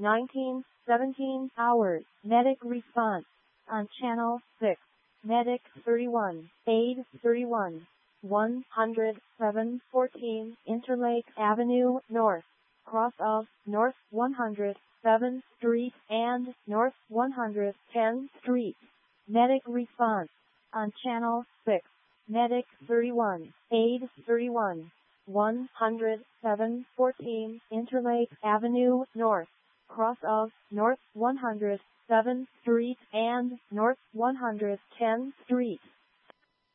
19:17 hours. Medic response on channel 6. Medic 31, aid 31, 10714 Interlake Avenue North, cross of North 107th Street and North 110th Street. Medic response on channel 6. Medic 31, aid 31, 10714 Interlake Avenue North, cross of North 107th Street and North 110th Street.